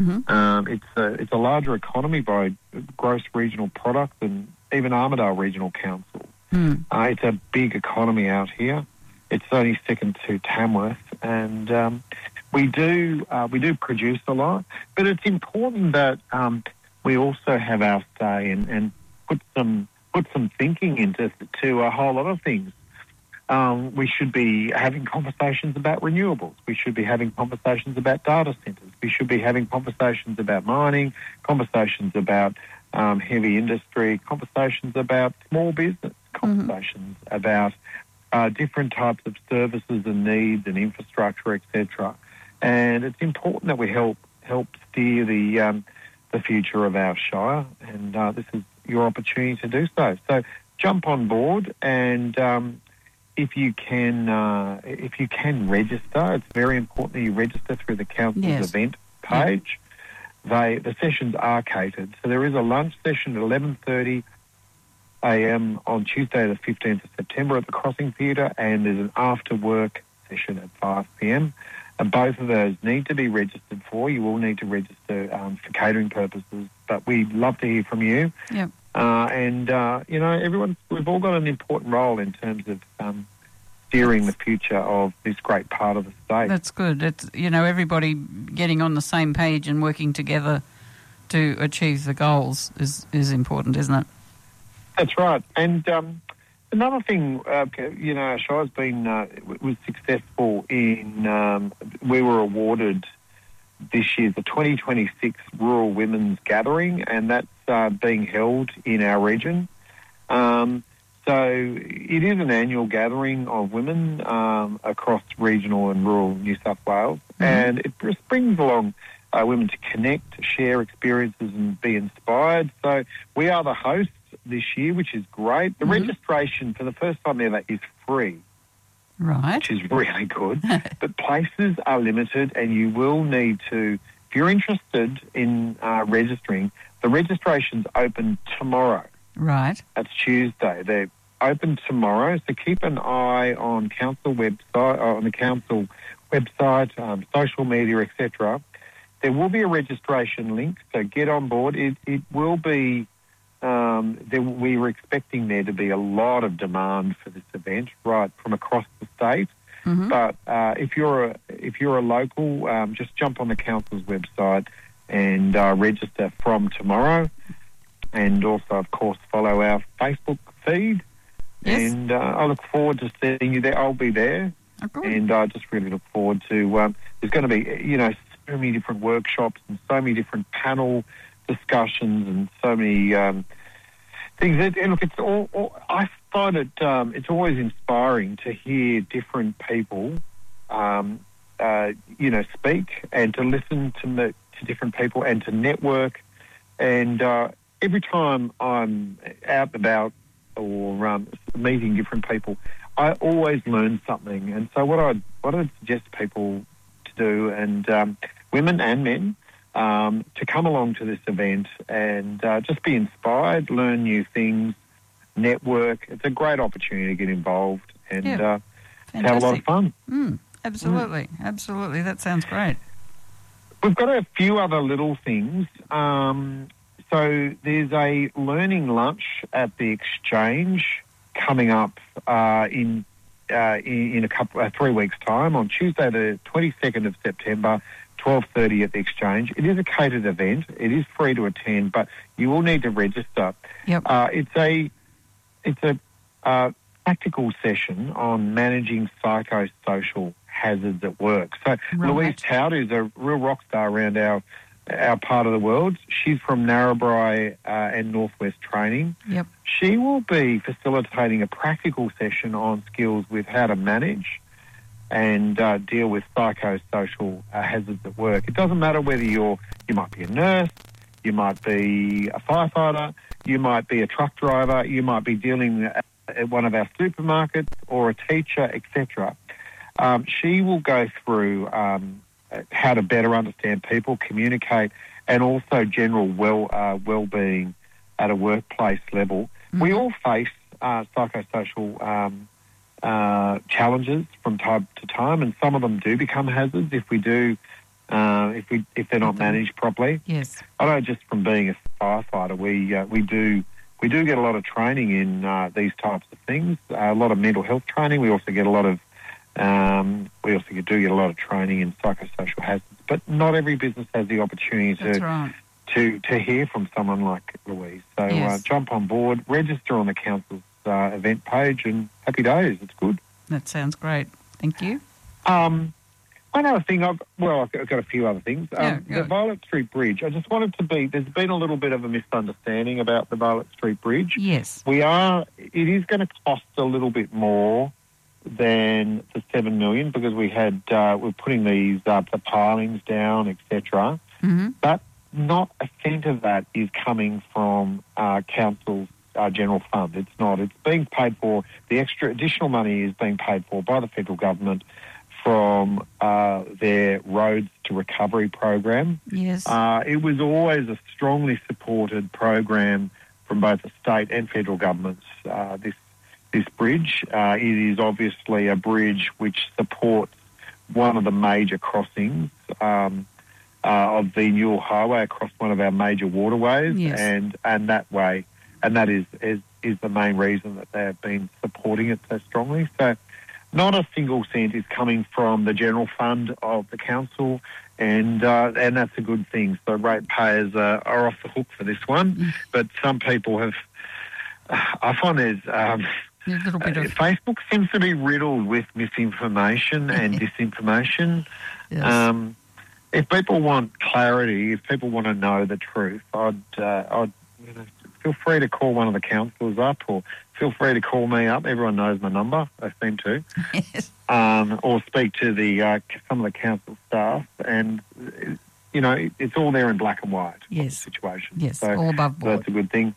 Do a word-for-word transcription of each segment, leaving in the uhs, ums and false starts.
Mm-hmm. Um, it's a it's a larger economy by gross regional product than even Armidale Regional Council. Mm. Uh, it's a big economy out here. It's only second to Tamworth, and um, we do uh, we do produce a lot. But it's important that um, we also have our say and, and put some put some thinking into to a whole lot of things. Um, we should be having conversations about renewables. We should be having conversations about data centres. We should be having conversations about mining, conversations about um, heavy industry, conversations about small business, conversations mm-hmm. about uh, different types of services and needs and infrastructure, et cetera. And it's important that we help help steer the um, the future of our shire, and uh, this is your opportunity to do so. So jump on board and. Um, If you can, uh, if you can register, it's very important that you register through the council's yes. event page. Yeah. They the sessions are catered, so there is a lunch session at eleven thirty a m on Tuesday, the fifteenth of September, at the Crossing Theatre, and there's an after work session at five p m. And both of those need to be registered for. You will need to register um, for catering purposes, but we'd love to hear from you. Yep. Uh, and, uh, you know, everyone, we've all got an important role in terms of um, steering the future of this great part of the state. That's good. It's, you know, everybody getting on the same page and working together to achieve the goals is, is important, isn't it? That's right. And um, another thing, uh, you know, our shire's been, uh, was successful in, um, we were awarded this year the twenty twenty-six Rural Women's Gathering, and that's uh, being held in our region. Um, so it is an annual gathering of women um, across regional and rural New South Wales, mm-hmm. and it just brings along uh, women to connect, to share experiences and be inspired. So we are the hosts this year, which is great. The mm-hmm. registration for the first time ever is free. Right. Which is really good. But places are limited, and you will need to, if you're interested in uh, registering, the registration's open tomorrow. Right. That's Tuesday. They're open tomorrow, so keep an eye on council website, on the council website, um, social media, et cetera. There will be a registration link, so get on board. It, it will be. Um, there, we were expecting there to be a lot of demand for this event, right from across the state. Mm-hmm. But uh, if you're a if you're a local, um, just jump on the council's website and uh, register from tomorrow. And also, of course, follow our Facebook feed. Yes. And uh, I look forward to seeing you there. I'll be there, oh, and I uh, just really look forward to. Um, there's going to be, you know, so many different workshops and so many different panel discussions and so many um, things. And look, it's all, all I find it. Um, it's always inspiring to hear different people, um, uh, you know, speak and to listen to me, to different people and to network. And uh, every time I'm out and about or um, meeting different people, I always learn something. And so what I what I suggest people to do, and um, women and men. Um, to come along to this event and uh, just be inspired, learn new things, network. It's a great opportunity to get involved and yeah. uh, have a lot of fun. Mm, absolutely, mm. absolutely. That sounds great. We've got a few other little things. Um, so there's a learning lunch at the Exchange coming up uh, in, uh, in in a couple uh, three weeks' time on Tuesday, the twenty-second of September. twelve thirty at the Exchange. It is a catered event. It is free to attend, but you will need to register. Yep. Uh, it's a it's a uh, practical session on managing psychosocial hazards at work. So right. Louise Tout is a real rock star around our our part of the world. She's from Narrabri uh, and Northwest Training. Yep. She will be facilitating a practical session on skills with how to manage and uh, deal with psychosocial uh, hazards at work. It doesn't matter whether you're, you might be a nurse, you might be a firefighter, you might be a truck driver, you might be dealing at, at one of our supermarkets or a teacher, et cetera. Um, she will go through um, how to better understand people, communicate, and also general well uh, well-being at a workplace level. Mm-hmm. We all face uh, psychosocial um Uh, challenges from time to time, and some of them do become hazards if we do uh, if we if they're not managed properly. Yes. I know just from being a firefighter, we uh, we do we do get a lot of training in uh, these types of things. Uh, a lot of mental health training. We also get a lot of um, we also do get a lot of training in psychosocial hazards. But not every business has the opportunity to. That's right. To, to hear from someone like Louise. So Yes. uh, jump on board, register on the council's uh, event page, and happy days. It's good. That sounds great. Thank you. Um, one other thing, I've, well, I've got a few other things. Um, Yeah, the go. Violet Street Bridge, I just wanted to be, there's been a little bit of a misunderstanding about the Violet Street Bridge. Yes. We are, it is going to cost a little bit more than the seven million dollars because we had, uh, we're putting these up, the pilings down, et cetera. Mm-hmm. But not a cent of that is coming from uh, council's uh, general fund. It's not. It's being paid for. The extra additional money is being paid for by the federal government from uh, their Roads to Recovery program. Yes. Uh, it was always a strongly supported program from both the state and federal governments. Uh, this this bridge. Uh, it is obviously a bridge which supports one of the major crossings. Um, Uh, of the Newell Highway across one of our major waterways, Yes. and and that way, and that is, is is the main reason that they have been supporting it so strongly. So, not a single cent is coming from the general fund of the council, and uh, and that's a good thing. So ratepayers uh, are off the hook for this one, Mm. but some people have. I find there's. Um, A little bit uh, of Facebook seems to be riddled with misinformation and disinformation. yes. Um, if people want clarity, if people want to know the truth, I'd, uh, I'd you know, feel free to call one of the councillors up, or feel free to call me up. Everyone knows my number, they seem to, yes. um, or speak to the uh, some of the council staff, and you know it, it's all there in black and white. Yes. The situation. Yes. So All above board. that's a good thing.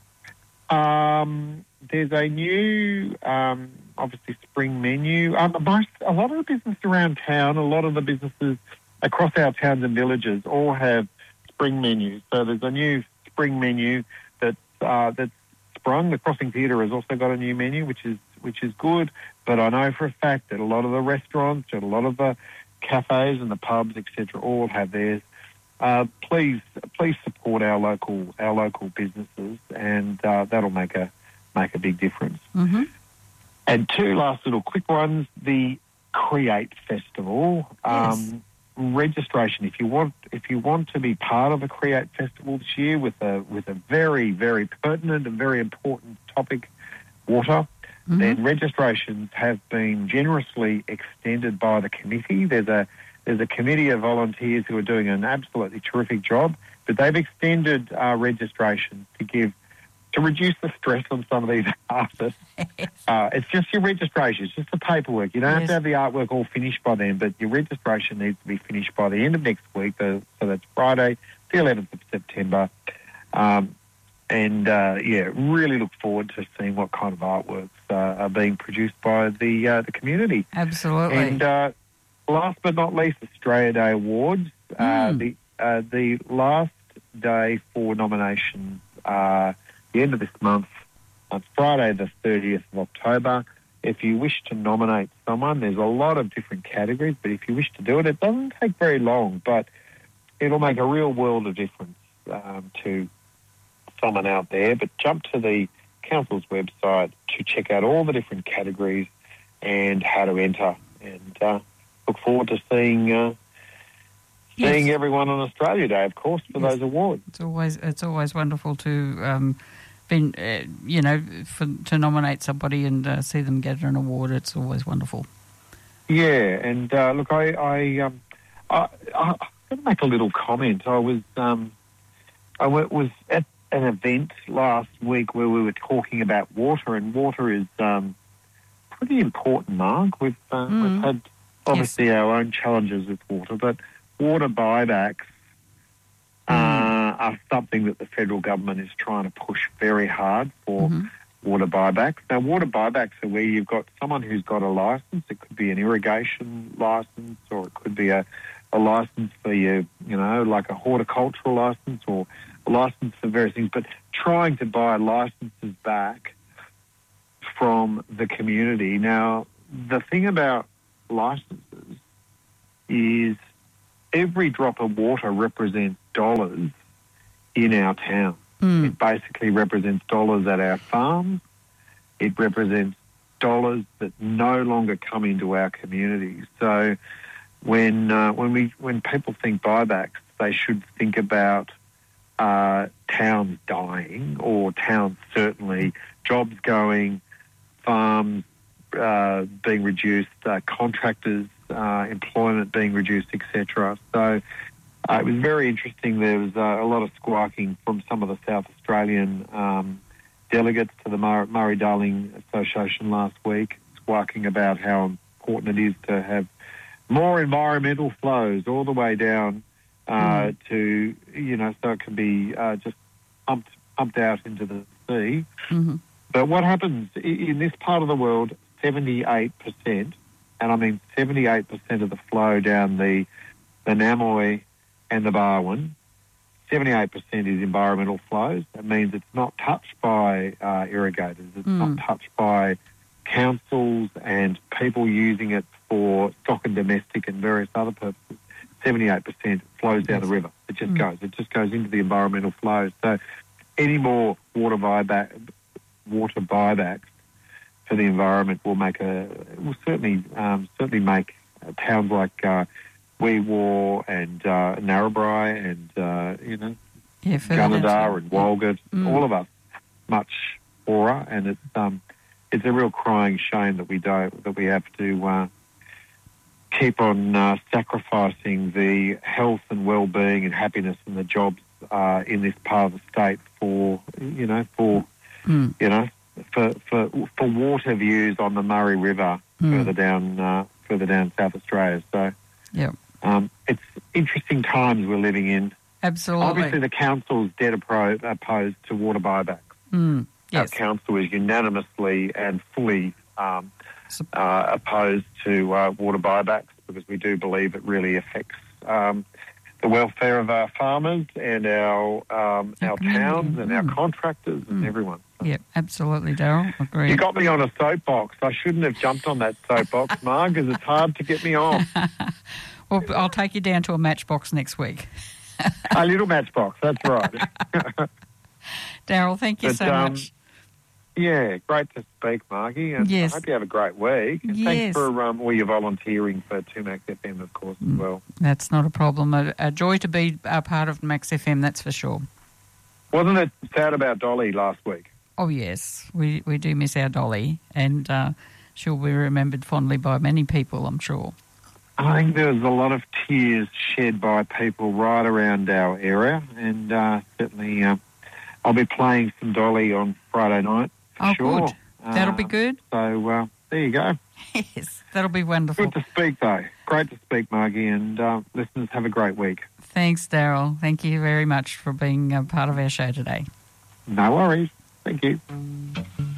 Um, there's a new, um, obviously, spring menu. Um, most, a lot of the businesses around town, a lot of the businesses across our towns and villages all have spring menus. So there's a new spring menu that's uh, that's sprung. The Crossing Theatre has also got a new menu, which is which is good. But I know for a fact that a lot of the restaurants and a lot of the cafes and the pubs, et cetera, all have theirs. Uh, please, please support our local our local businesses, and uh, that'll make a make a big difference. Mm-hmm. And two last little quick ones: the Create Festival. Yes. Um, registration, if you want if you want to be part of the Create Festival this year with a with a very, very pertinent and very important topic, water, Mm-hmm. then registrations have been generously extended by the committee. There's a there's a committee of volunteers who are doing an absolutely terrific job, but they've extended uh, registrations to give to reduce the stress on some of these artists. Uh, it's just your registration. It's just the paperwork. You don't have Yes. to have the artwork all finished by then, but your registration needs to be finished by the end of next week. So that's Friday, the eleventh of September. Um, and, uh, yeah, really look forward to seeing what kind of artworks uh, are being produced by the uh, the community. Absolutely. And uh, last but not least, Australia Day Awards. Uh, Mm. the uh, the last day for nominations, uh, the end of this month, on Friday the thirtieth of October. If you wish to nominate someone, there's a lot of different categories, but if you wish to do it, it doesn't take very long, but it'll make a real world of difference um, to someone out there. But jump to the council's website to check out all the different categories and how to enter. And uh, look forward to seeing uh, Yes. seeing everyone on Australia Day, of course, for Yes. those awards. It's always it's always wonderful to um, be, uh, you know, for, to nominate somebody and uh, see them get an award. It's always wonderful. Yeah, and uh, look, I, I, um, I, I, I'm going to make a little comment. I was, um, I w- was at an event last week where we were talking about water, and water is um, pretty important, Mark. We've, uh, Mm. we've had obviously our own challenges with water, but water buybacks uh, Mm. are something that the federal government is trying to push very hard for. Mhm. Water buybacks. Now, water buybacks are where you've got someone who's got a licence. It could be an irrigation licence, or it could be a, a licence for you, you know, like a horticultural licence, or a licence for various things. But trying to buy licences back from the community. Now, the thing about licences is every drop of water represents dollars in our town. Mm. It basically represents dollars at our farms. It represents dollars that no longer come into our communities. So when uh, when we when people think buybacks, they should think about uh, towns dying or towns certainly, jobs going, farms uh, being reduced, uh, contractors' uh, employment being reduced, et cetera. So uh, it was very interesting. There was uh, a lot of squawking from some of the South Australian um, delegates to the Mur- Murray-Darling Association last week, squawking about how important it is to have more environmental flows all the way down uh, mm. to, you know, so it can be uh, just pumped, pumped out into the sea. Mm-hmm. But what happens in this part of the world, seventy-eight percent, and I mean seventy-eight percent of the flow down the, the Namoy and the Barwon, seventy-eight percent is environmental flows. That means it's not touched by uh, irrigators. It's mm. not touched by councils and people using it for stock and domestic and various other purposes. seventy-eight percent flows down the river. It just mm. goes. It just goes into the environmental flows. So any more water buyback, water buybacks for the environment will make a will certainly um, certainly make towns like uh, Wee Waa and uh, Narrabri and uh, you know yeah, Gunnedah and Walgett, mm. all of us much poorer, and it's um it's a real crying shame that we don't that we have to uh, keep on uh, sacrificing the health and well-being and happiness and the jobs uh, in this part of the state for you know for mm. you know for for for water views on the Murray River mm. further down uh, further down South Australia. So yeah. Um, it's interesting times we're living in. Absolutely. Obviously, the council's dead appro- opposed to water buybacks. Mm, yes. Our council is unanimously and fully um, uh, opposed to uh, water buybacks because we do believe it really affects um, the welfare of our farmers and our um, our towns and mm. our contractors mm. and everyone. So. Yeah, absolutely, Daryl. Agree. You got me on a soapbox. I shouldn't have jumped on that soapbox, Marg, because it's hard to get me off. Well, I'll take you down to a matchbox next week. A little matchbox, that's right. Daryl, thank you but, so um, much. Yeah, great to speak, Margie, and yes. I hope you have a great week. And yes. thanks for um, all your volunteering for two Max F M, of course, as well. That's not a problem. A, a joy to be a part of Max F M, that's for sure. Wasn't it sad about Dolly last week? Oh, yes. We, we do miss our Dolly, and uh, she'll be remembered fondly by many people, I'm sure. I think there was a lot of tears shed by people right around our area, and uh, certainly uh, I'll be playing some Dolly on Friday night for oh, sure. Good. That'll uh, be good. So uh, there you go. Yes, that'll be wonderful. Good to speak, though. Great to speak, Margie, and uh, listeners, have a great week. Thanks, Daryl. Thank you very much for being a part of our show today. No worries. Thank you.